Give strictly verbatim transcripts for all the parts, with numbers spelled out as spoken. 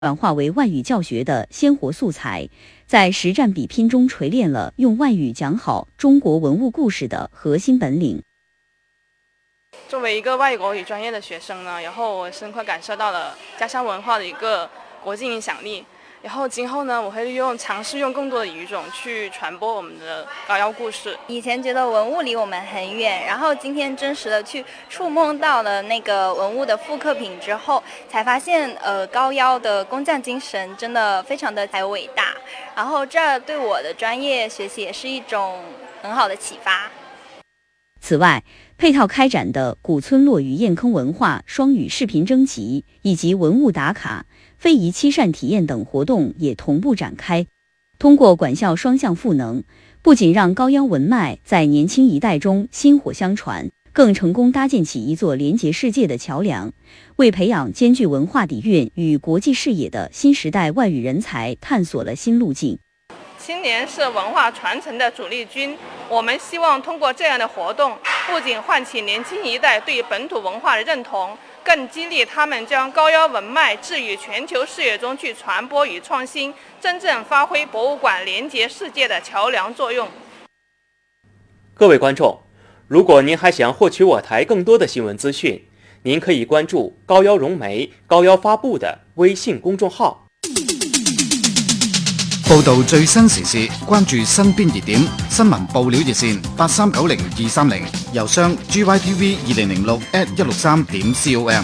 转化为外语教学的鲜活素材，在实战比拼中锤炼了用外语讲好中国文物故事的核心本领。 作为一个外国语专业的学生呢，然后我深刻感受到了家乡文化的一个国际影响力。然后今后呢，我会用尝试用更多的语种去传播我们的高窑故事。 以前觉得文物离我们很远，然后今天真实的去触摸到了那个文物的复刻品之后，才发现呃高窑的工匠精神真的非常的才伟大。然后这对我的专业学习也是一种很好的启发。 此外，配套开展的古村落与堰坑文化双语视频征集以及文物打卡、非遗漆扇体验等活动也同步展开。通过管校双向赋能，不仅让高窑文脉在年轻一代中薪火相传，更成功搭建起一座连结世界的桥梁，为培养兼具文化底蕴与国际视野的新时代外语人才探索了新路径。 青年是文化传承的主力军，我们希望通过这样的活动，不仅唤起年轻一代对本土文化的认同，更激励他们将高窑文脉置于全球视野中去传播与创新，真正发挥博物馆连接世界的桥梁作用。 各位观众，如果您还想获取我台更多的新闻资讯，您可以关注高窑融媒、高窑发布的微信公众号。 報道最新時事，關注身邊熱點，新聞報料熱線八三九零二三零，郵箱 g y t v 二零零六 at 一六三點 com。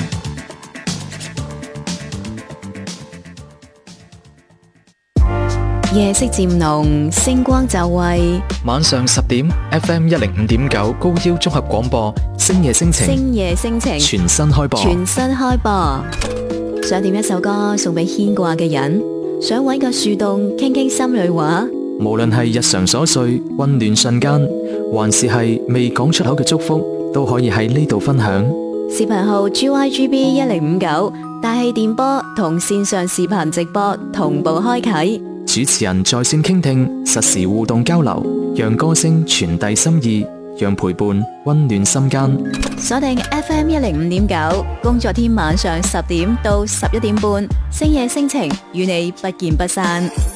夜色漸濃，星光就位。 晚上十點 ，F M 一零五點九高腰綜合廣播，星夜星情， 星夜星情， 全新開播， 全新開播。想點一首歌送俾牽掛嘅人？想搵個樹洞傾傾心裏話， 無論係日常瑣碎、溫暖瞬間，還是係未講出口嘅祝福，都可以喺呢度分享。 視頻號 G Y G B 一零五九大氣電波同線上視頻直播同步開啟， 主持人在線傾聽，實時互動交流，讓歌聲傳遞心意，讓陪伴溫暖心間。 鎖定 F M 一零五點九，工作天晚上十點到十一點半，星夜星情與你不見不散。